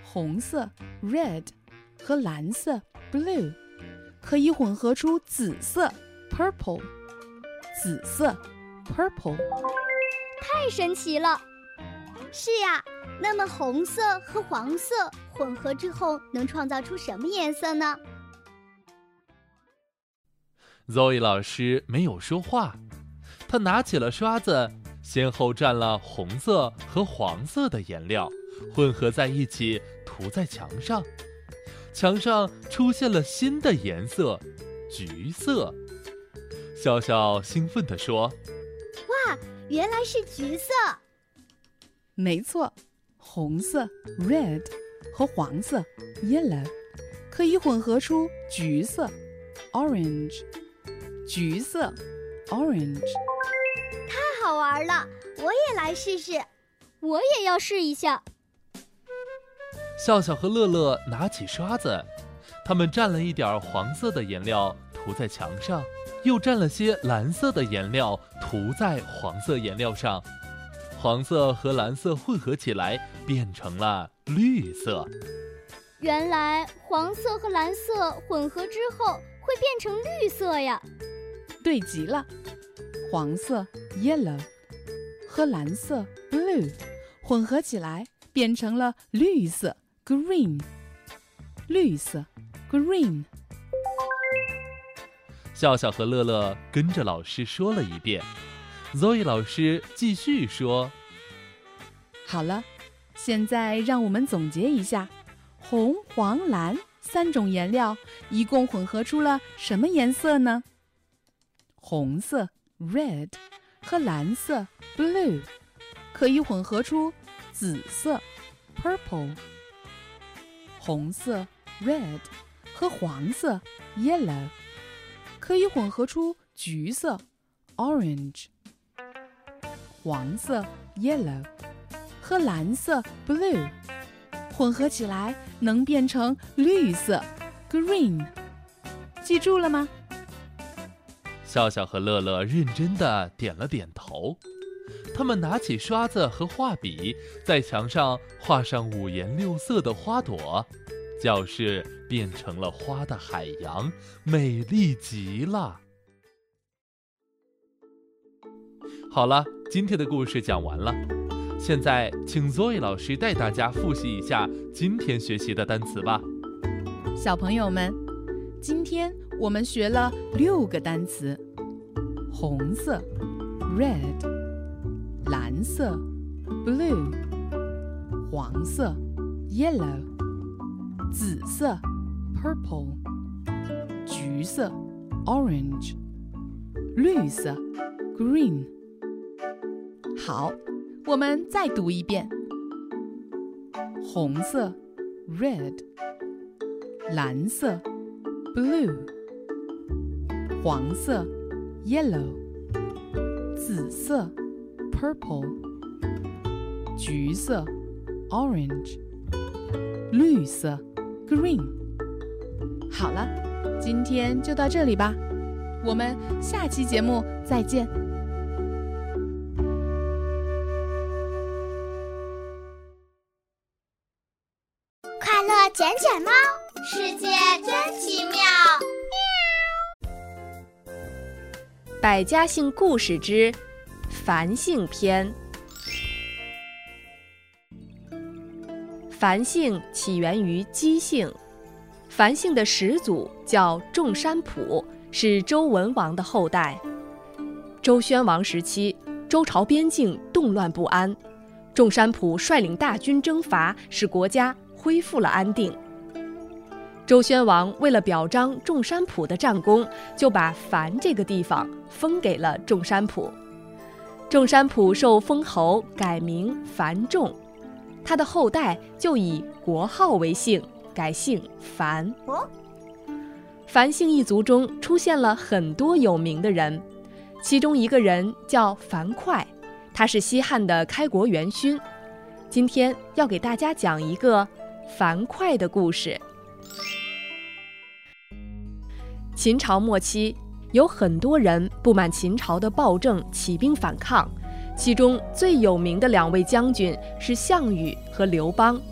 红色 red 和蓝色 blue 可以混合出紫色 purple。紫色 purple。 太神奇了。是呀，那么红色和黄色混合之后能创造出什么颜色呢？ Zoe 老师没有说话，她拿起了刷子，先后蘸了红色和黄色的颜料，混合在一起涂在墙上。墙上出现了新的颜色，橘色。笑笑兴奋地说： 哇，原来是橘色。 没错，红色 red 和黄色 yellow 可以混合出橘色 orange。橘色 orange。 太好玩了，我也来试试。我也要试一下。 笑笑和乐乐拿起刷子，他们蘸了一点黄色的颜料涂在墙上，又蘸了些蓝色的颜料涂在黄色颜料上。黄色和蓝色混合起来变成了绿色。 原来黄色和蓝色混合之后会变成绿色呀。 对极了，黄色 yellow 和蓝色 blue 混合起来变成了绿色 green。 绿色 green。 笑笑和乐乐跟着老师说了一遍。Zoe 老师继续说： 好了，现在让我们总结一下，红、黄、蓝三种颜料一共混合出了什么颜色呢？红色 red 和蓝色 blue 可以混合出紫色 purple。 红色 red 和黄色 yellow 可以混合出橘色 orange。 黄色 yellow 和蓝色 blue 混合起来能变成绿色 green。 记住了吗？ 笑笑和乐乐认真地点了点头。他们拿起刷子和画笔，在墙上画上五颜六色的花朵，教室变成了花的海洋，美丽极了。好了，今天的故事讲完了。现在请 Zoe 老师带大家复习一下今天学习的单词吧。 小朋友们，今天我们学了6个单词：红色 red， 蓝色 blue， 黄色 yellow， 紫色 purple， 橘色 orange， 绿色 green。 好，我们再读一遍：红色 red， 蓝色 blue， 黄色 yellow， 紫色 purple， 橘色 orange， 绿色 green。 好了，今天就到这里吧，我们下期节目再见。 快乐捡捡猫，世界真奇妙。 百家姓故事之繁姓篇。繁姓起源于姬姓，繁姓的始祖叫仲山浦，是周文王的后代。周宣王时期，周朝边境动乱不安，仲山浦率领大军征伐，使国家恢复了安定。周宣王为了表彰仲山浦的战功，就把樊这个地方封给了仲山浦。仲山浦受封侯，改名樊仲，他的后代就以国号为姓，改姓樊。樊姓一族中出现了很多有名的人，其中一个人叫樊哙，他是西汉的开国元勋。今天要给大家讲一个樊哙的故事。秦朝末期，有很多人不满秦朝的暴政，起兵反抗。其中最有名的2位将军是项羽和刘邦。